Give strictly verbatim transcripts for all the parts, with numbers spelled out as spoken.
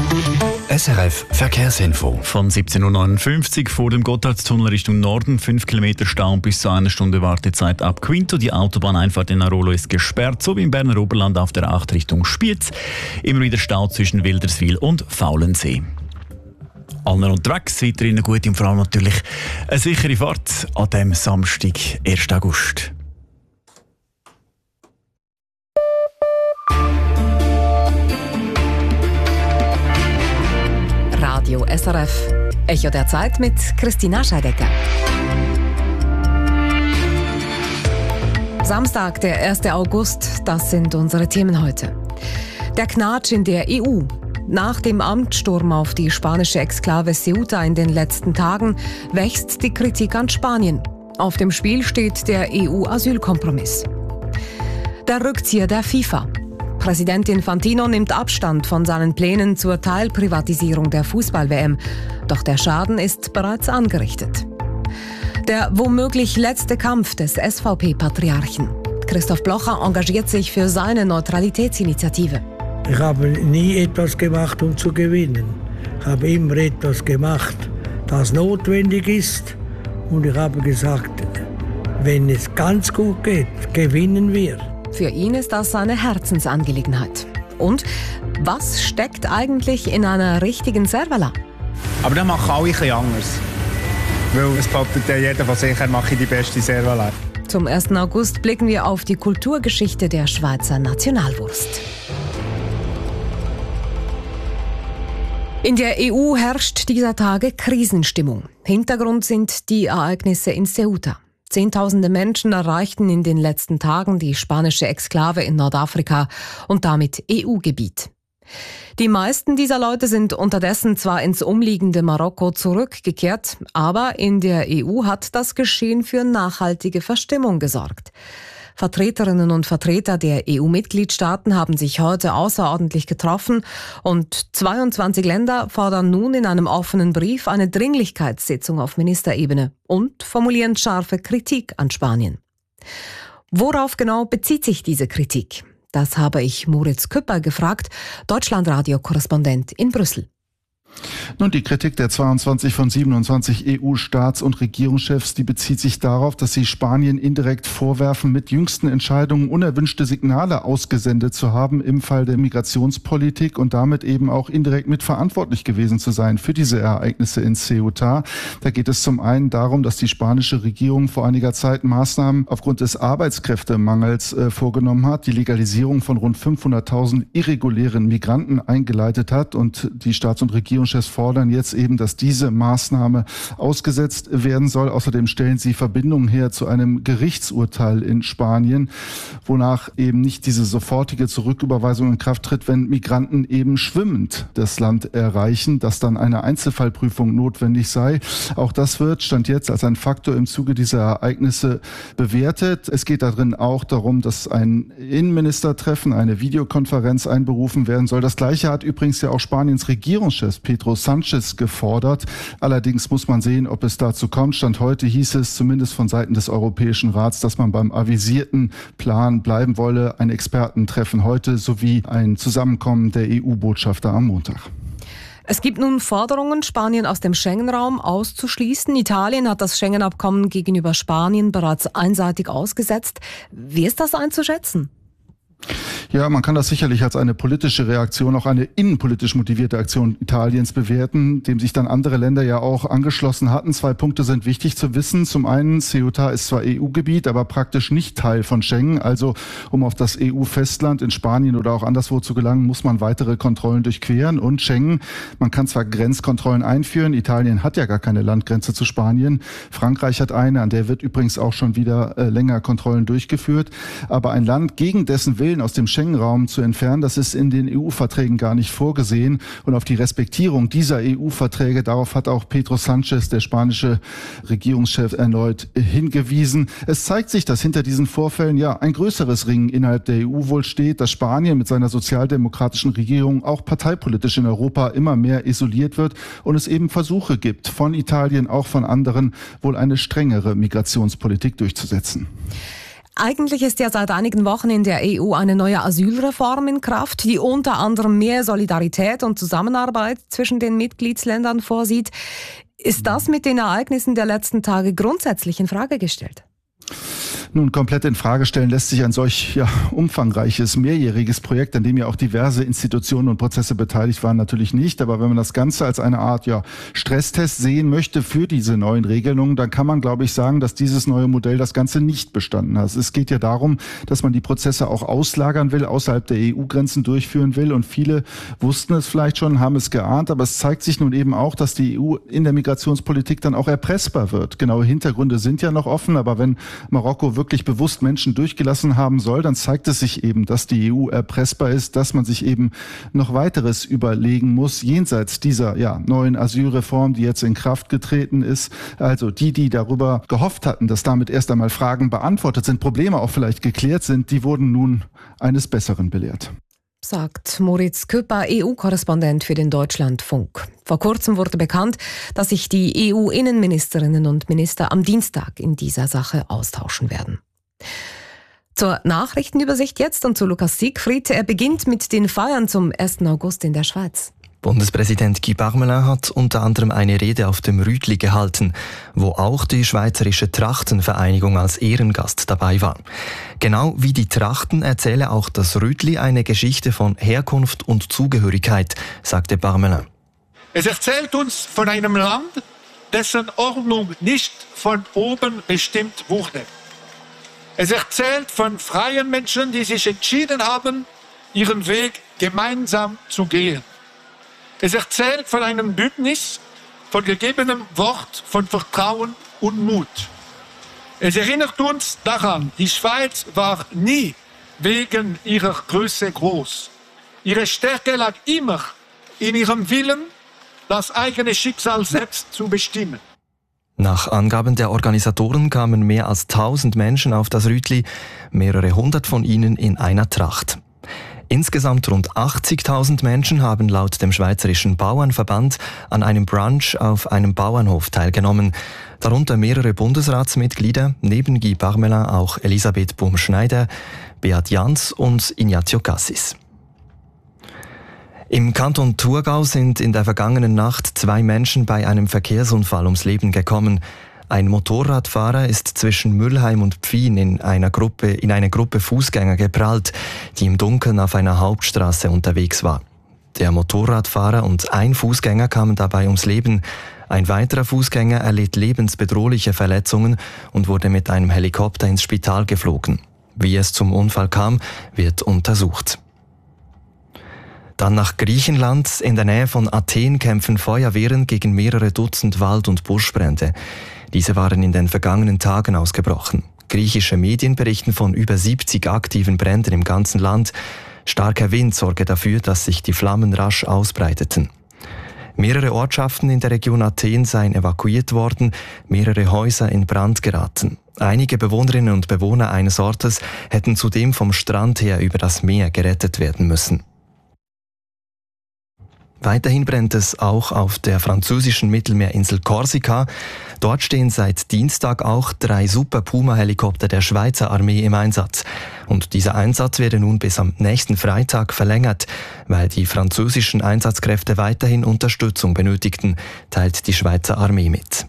S R F Verkehrsinfo. Von siebzehn Uhr neunundfünfzig vor dem Gotthardstunnel Richtung Norden, fünf Kilometer Stau und bis zu einer Stunde Wartezeit ab Quinto. Die Autobahneinfahrt in Arolo ist gesperrt, so wie im Berner Oberland auf der acht Richtung Spiez. Immer wieder Stau zwischen Wilderswil und Faulensee. Allen unterwegs, weiterhin eine gute und vor allem natürlich eine sichere Fahrt an diesem Samstag, ersten August. Radio S R F. Echo der Zeit mit Christina Scheidecker. Samstag, der ersten August, das sind unsere Themen heute. Der Knatsch in der E U. Nach dem Amtssturm auf die spanische Exklave Ceuta in den letzten Tagen wächst die Kritik an Spanien. Auf dem Spiel steht der E U-Asylkompromiss. Der Rückzieher der FIFA. Präsident Infantino nimmt Abstand von seinen Plänen zur Teilprivatisierung der Fußball-W M. Doch der Schaden ist bereits angerichtet. Der womöglich letzte Kampf des S V P-Patriarchen. Christoph Blocher engagiert sich für seine Neutralitätsinitiative. Ich habe nie etwas gemacht, um zu gewinnen. Ich habe immer etwas gemacht, das notwendig ist. Und ich habe gesagt, wenn es ganz gut geht, gewinnen wir. Für ihn ist das eine Herzensangelegenheit. Und was steckt eigentlich in einer richtigen Servala? Aber das machen alle ein bisschen anders. Weil es behauptet ja jeder von sich, er mache die beste Servala. Zum ersten August blicken wir auf die Kulturgeschichte der Schweizer Nationalwurst. In der E U herrscht dieser Tage Krisenstimmung. Hintergrund sind die Ereignisse in Ceuta. Zehntausende Menschen erreichten in den letzten Tagen die spanische Exklave in Nordafrika und damit E U-Gebiet. Die meisten dieser Leute sind unterdessen zwar ins umliegende Marokko zurückgekehrt, aber in der E U hat das Geschehen für nachhaltige Verstimmung gesorgt. Vertreterinnen und Vertreter der E U-Mitgliedstaaten haben sich heute außerordentlich getroffen und zweiundzwanzig Länder fordern nun in einem offenen Brief eine Dringlichkeitssitzung auf Ministerebene und formulieren scharfe Kritik an Spanien. Worauf genau bezieht sich diese Kritik? Das habe ich Moritz Küpper gefragt, Deutschlandradio-Korrespondent in Brüssel. Nun, die Kritik der zweiundzwanzig von siebenundzwanzig E U-Staats- und Regierungschefs, die bezieht sich darauf, dass sie Spanien indirekt vorwerfen, mit jüngsten Entscheidungen unerwünschte Signale ausgesendet zu haben im Fall der Migrationspolitik und damit eben auch indirekt mitverantwortlich gewesen zu sein für diese Ereignisse in Ceuta. Da geht es zum einen darum, dass die spanische Regierung vor einiger Zeit Maßnahmen aufgrund des Arbeitskräftemangels äh, vorgenommen hat, die Legalisierung von rund fünfhunderttausend irregulären Migranten eingeleitet hat und die Staats- und Regierungschefs fordern jetzt eben, dass diese Maßnahme ausgesetzt werden soll. Außerdem stellen sie Verbindungen her zu einem Gerichtsurteil in Spanien, wonach eben nicht diese sofortige Zurücküberweisung in Kraft tritt, wenn Migranten eben schwimmend das Land erreichen, dass dann eine Einzelfallprüfung notwendig sei. Auch das wird, stand jetzt, als ein Faktor im Zuge dieser Ereignisse bewertet. Es geht darin auch darum, dass ein Innenministertreffen, eine Videokonferenz einberufen werden soll. Das Gleiche hat übrigens ja auch Spaniens Regierungschef Pedro Sánchez gefordert. Allerdings muss man sehen, ob es dazu kommt. Stand heute hieß es zumindest von Seiten des Europäischen Rats, dass man beim avisierten Plan bleiben wolle. Ein Expertentreffen heute sowie ein Zusammenkommen der E U-Botschafter am Montag. Es gibt nun Forderungen, Spanien aus dem Schengen-Raum auszuschließen. Italien hat das Schengen-Abkommen gegenüber Spanien bereits einseitig ausgesetzt. Wie ist das einzuschätzen? Ja, man kann das sicherlich als eine politische Reaktion, auch eine innenpolitisch motivierte Aktion Italiens bewerten, dem sich dann andere Länder ja auch angeschlossen hatten. Zwei Punkte sind wichtig zu wissen. Zum einen, Ceuta ist zwar E U-Gebiet, aber praktisch nicht Teil von Schengen. Also um auf das E U-Festland in Spanien oder auch anderswo zu gelangen, muss man weitere Kontrollen durchqueren. Und Schengen, man kann zwar Grenzkontrollen einführen. Italien hat ja gar keine Landgrenze zu Spanien. Frankreich hat eine, an der wird übrigens auch schon wieder äh, länger Kontrollen durchgeführt. Aber ein Land gegen dessen Willen aus dem Schengen-Raum zu entfernen, das ist in den E U-Verträgen gar nicht vorgesehen. Und auf die Respektierung dieser E U-Verträge, darauf hat auch Pedro Sánchez, der spanische Regierungschef, erneut hingewiesen. Es zeigt sich, dass hinter diesen Vorfällen ja ein größeres Ringen innerhalb der E U wohl steht, dass Spanien mit seiner sozialdemokratischen Regierung auch parteipolitisch in Europa immer mehr isoliert wird und es eben Versuche gibt, von Italien, auch von anderen, wohl eine strengere Migrationspolitik durchzusetzen. Eigentlich ist ja seit einigen Wochen in der E U eine neue Asylreform in Kraft, die unter anderem mehr Solidarität und Zusammenarbeit zwischen den Mitgliedsländern vorsieht. Ist das mit den Ereignissen der letzten Tage grundsätzlich in Frage gestellt? Nun, komplett in Frage stellen lässt sich ein solch ja, umfangreiches, mehrjähriges Projekt, an dem ja auch diverse Institutionen und Prozesse beteiligt waren, natürlich nicht. Aber wenn man das Ganze als eine Art ja, Stresstest sehen möchte für diese neuen Regelungen, dann kann man, glaube ich, sagen, dass dieses neue Modell das Ganze nicht bestanden hat. Es geht ja darum, dass man die Prozesse auch auslagern will, außerhalb der E U-Grenzen durchführen will. Und viele wussten es vielleicht schon, haben es geahnt. Aber es zeigt sich nun eben auch, dass die E U in der Migrationspolitik dann auch erpressbar wird. Genaue Hintergründe sind ja noch offen, aber wenn Marokko wirklich wirklich bewusst Menschen durchgelassen haben soll, dann zeigt es sich eben, dass die E U erpressbar ist, dass man sich eben noch weiteres überlegen muss, jenseits dieser ja, neuen Asylreform, die jetzt in Kraft getreten ist. Also die, die darüber gehofft hatten, dass damit erst einmal Fragen beantwortet sind, Probleme auch vielleicht geklärt sind, die wurden nun eines Besseren belehrt. Sagt Moritz Küpper, E U-Korrespondent für den Deutschlandfunk. Vor kurzem wurde bekannt, dass sich die E U-Innenministerinnen und Minister am Dienstag in dieser Sache austauschen werden. Zur Nachrichtenübersicht jetzt und zu Lukas Siegfried. Er beginnt mit den Feiern zum ersten August in der Schweiz. Bundespräsident Guy Parmelin hat unter anderem eine Rede auf dem Rütli gehalten, wo auch die Schweizerische Trachtenvereinigung als Ehrengast dabei war. Genau wie die Trachten erzähle auch das Rütli eine Geschichte von Herkunft und Zugehörigkeit, sagte Parmelin. Es erzählt uns von einem Land, dessen Ordnung nicht von oben bestimmt wurde. Es erzählt von freien Menschen, die sich entschieden haben, ihren Weg gemeinsam zu gehen. Es erzählt von einem Bündnis, von gegebenem Wort, von Vertrauen und Mut. Es erinnert uns daran, die Schweiz war nie wegen ihrer Größe groß. Ihre Stärke lag immer in ihrem Willen, das eigene Schicksal selbst zu bestimmen. Nach Angaben der Organisatoren kamen mehr als tausend Menschen auf das Rütli, mehrere hundert von ihnen in einer Tracht. Insgesamt rund achtzigtausend Menschen haben laut dem Schweizerischen Bauernverband an einem Brunch auf einem Bauernhof teilgenommen. Darunter mehrere Bundesratsmitglieder, neben Guy Parmelin auch Elisabeth Bum-Schneider, Beat Jans und Ignazio Cassis. Im Kanton Thurgau sind in der vergangenen Nacht zwei Menschen bei einem Verkehrsunfall ums Leben gekommen. Ein Motorradfahrer ist zwischen Müllheim und Pfien in einer Gruppe, in eine Gruppe Fußgänger geprallt, die im Dunkeln auf einer Hauptstraße unterwegs war. Der Motorradfahrer und ein Fußgänger kamen dabei ums Leben. Ein weiterer Fußgänger erlitt lebensbedrohliche Verletzungen und wurde mit einem Helikopter ins Spital geflogen. Wie es zum Unfall kam, wird untersucht. Dann nach Griechenland. In der Nähe von Athen kämpfen Feuerwehren gegen mehrere Dutzend Wald- und Buschbrände. Diese waren in den vergangenen Tagen ausgebrochen. Griechische Medien berichten von über siebzig aktiven Bränden im ganzen Land. Starker Wind sorge dafür, dass sich die Flammen rasch ausbreiteten. Mehrere Ortschaften in der Region Athen seien evakuiert worden, mehrere Häuser in Brand geraten. Einige Bewohnerinnen und Bewohner eines Ortes hätten zudem vom Strand her über das Meer gerettet werden müssen. Weiterhin brennt es auch auf der französischen Mittelmeerinsel Korsika. Dort stehen seit Dienstag auch drei Super Puma-Helikopter der Schweizer Armee im Einsatz. Und dieser Einsatz werde nun bis am nächsten Freitag verlängert, weil die französischen Einsatzkräfte weiterhin Unterstützung benötigten, teilt die Schweizer Armee mit.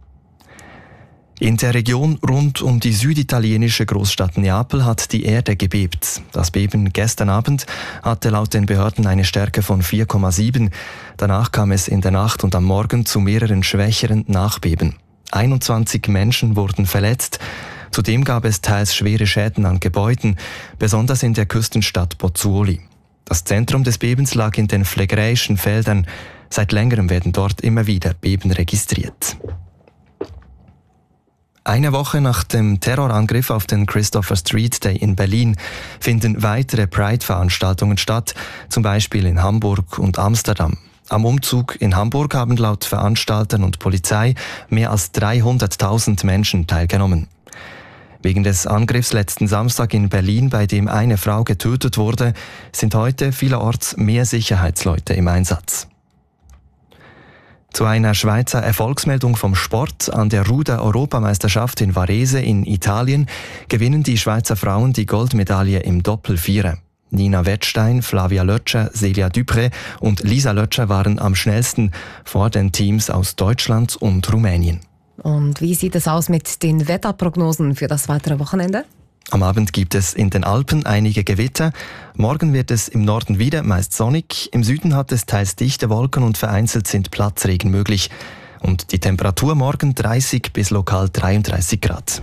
In der Region rund um die süditalienische Großstadt Neapel hat die Erde gebebt. Das Beben gestern Abend hatte laut den Behörden eine Stärke von vier Komma sieben. Danach kam es in der Nacht und am Morgen zu mehreren schwächeren Nachbeben. einundzwanzig Menschen wurden verletzt. Zudem gab es teils schwere Schäden an Gebäuden, besonders in der Küstenstadt Pozzuoli. Das Zentrum des Bebens lag in den phlegräischen Feldern. Seit längerem werden dort immer wieder Beben registriert. Eine Woche nach dem Terrorangriff auf den Christopher Street Day in Berlin finden weitere Pride-Veranstaltungen statt, zum Beispiel in Hamburg und Amsterdam. Am Umzug in Hamburg haben laut Veranstaltern und Polizei mehr als dreihunderttausend Menschen teilgenommen. Wegen des Angriffs letzten Samstag in Berlin, bei dem eine Frau getötet wurde, sind heute vielerorts mehr Sicherheitsleute im Einsatz. Zu einer Schweizer Erfolgsmeldung vom Sport. An der Ruder-Europameisterschaft in Varese in Italien gewinnen die Schweizer Frauen die Goldmedaille im Doppelvierer. Nina Wettstein, Flavia Lötscher, Celia Dupré und Lisa Lötscher waren am schnellsten vor den Teams aus Deutschland und Rumänien. Und wie sieht es aus mit den Wetterprognosen für das weitere Wochenende? Am Abend gibt es in den Alpen einige Gewitter. Morgen wird es im Norden wieder meist sonnig. Im Süden hat es teils dichte Wolken und vereinzelt sind Platzregen möglich. Und die Temperatur morgen dreißig bis lokal dreiunddreißig Grad.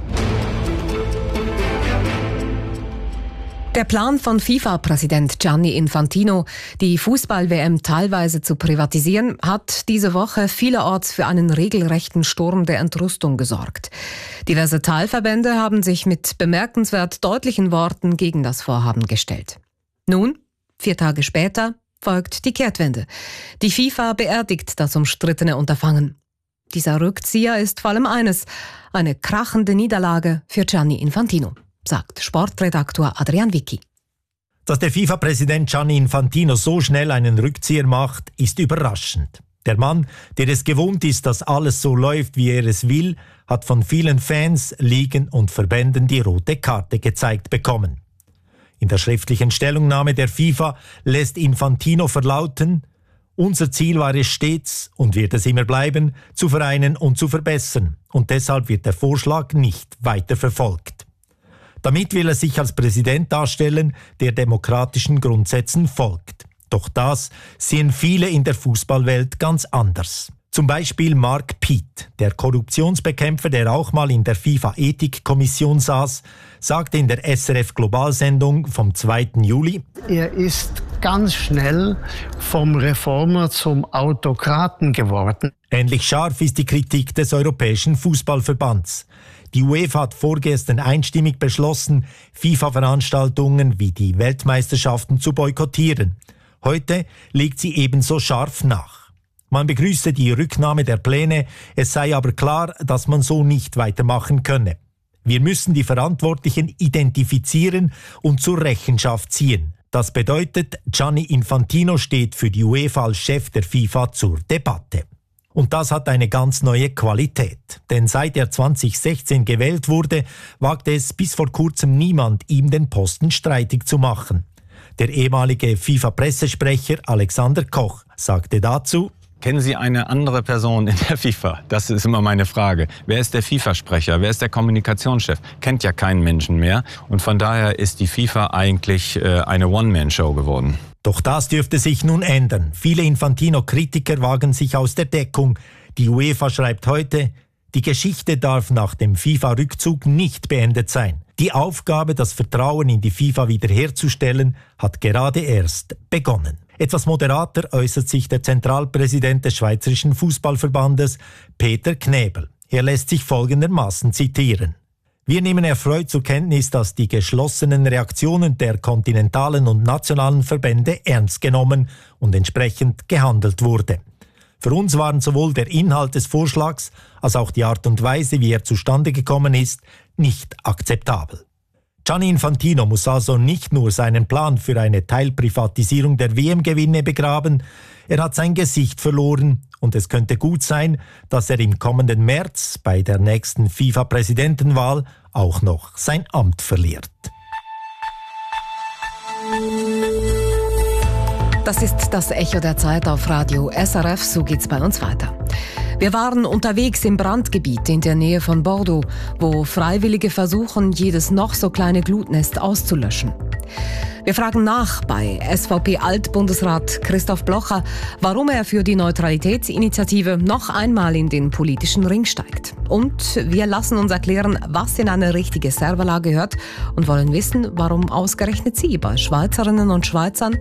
Der Plan von FIFA-Präsident Gianni Infantino, die Fußball-W M teilweise zu privatisieren, hat diese Woche vielerorts für einen regelrechten Sturm der Entrüstung gesorgt. Diverse Teilverbände haben sich mit bemerkenswert deutlichen Worten gegen das Vorhaben gestellt. Nun, vier Tage später, folgt die Kehrtwende. Die FIFA beerdigt das umstrittene Unterfangen. Dieser Rückzieher ist vor allem eines, eine krachende Niederlage für Gianni Infantino, sagt Sportredaktor Adrian Vicky. Dass der FIFA-Präsident Gianni Infantino so schnell einen Rückzieher macht, ist überraschend. Der Mann, der es gewohnt ist, dass alles so läuft, wie er es will, hat von vielen Fans, Ligen und Verbänden die rote Karte gezeigt bekommen. In der schriftlichen Stellungnahme der FIFA lässt Infantino verlauten: Unser Ziel war es stets und wird es immer bleiben, zu vereinen und zu verbessern. Und deshalb wird der Vorschlag nicht weiter verfolgt. Damit will er sich als Präsident darstellen, der demokratischen Grundsätzen folgt. Doch das sehen viele in der Fußballwelt ganz anders. Zum Beispiel Mark Pitt, der Korruptionsbekämpfer, der auch mal in der FIFA-Ethikkommission saß, sagte in der S R F-Globalsendung vom zweiten Juli: Er ist ganz schnell vom Reformer zum Autokraten geworden. Ähnlich scharf ist die Kritik des Europäischen Fußballverbands. Die UEFA hat vorgestern einstimmig beschlossen, FIFA-Veranstaltungen wie die Weltmeisterschaften zu boykottieren. Heute legt sie ebenso scharf nach. Man begrüße die Rücknahme der Pläne, es sei aber klar, dass man so nicht weitermachen könne. Wir müssen die Verantwortlichen identifizieren und zur Rechenschaft ziehen. Das bedeutet, Gianni Infantino steht für die UEFA als Chef der FIFA zur Debatte. Und das hat eine ganz neue Qualität. Denn seit er zwanzig sechzehn gewählt wurde, wagte es bis vor kurzem niemand, ihm den Posten streitig zu machen. Der ehemalige FIFA-Pressesprecher Alexander Koch sagte dazu: Kennen Sie eine andere Person in der FIFA? Das ist immer meine Frage. Wer ist der FIFA-Sprecher? Wer ist der Kommunikationschef? Kennt ja keinen Menschen mehr. Und von daher ist die FIFA eigentlich äh, eine One-Man-Show geworden. Doch das dürfte sich nun ändern. Viele Infantino-Kritiker wagen sich aus der Deckung. Die UEFA schreibt heute: Die Geschichte darf nach dem FIFA-Rückzug nicht beendet sein. Die Aufgabe, das Vertrauen in die FIFA wiederherzustellen, hat gerade erst begonnen. Etwas moderater äußert sich der Zentralpräsident des Schweizerischen Fußballverbandes, Peter Knebel. Er lässt sich folgendermaßen zitieren: Wir nehmen erfreut zur Kenntnis, dass die geschlossenen Reaktionen der kontinentalen und nationalen Verbände ernst genommen und entsprechend gehandelt wurde. Für uns waren sowohl der Inhalt des Vorschlags als auch die Art und Weise, wie er zustande gekommen ist, nicht akzeptabel. Gianni Infantino muss also nicht nur seinen Plan für eine Teilprivatisierung der W M-Gewinne begraben, er hat sein Gesicht verloren und es könnte gut sein, dass er im kommenden März bei der nächsten FIFA-Präsidentenwahl auch noch sein Amt verliert. Das ist das Echo der Zeit auf Radio S R F, so geht's bei uns weiter. Wir waren unterwegs im Brandgebiet in der Nähe von Bordeaux, wo Freiwillige versuchen, jedes noch so kleine Glutnest auszulöschen. Wir fragen nach bei S V P-Altbundesrat Christoph Blocher, warum er für die Neutralitätsinitiative noch einmal in den politischen Ring steigt. Und wir lassen uns erklären, was in eine richtige Serverlage gehört und wollen wissen, warum ausgerechnet Sie bei Schweizerinnen und Schweizern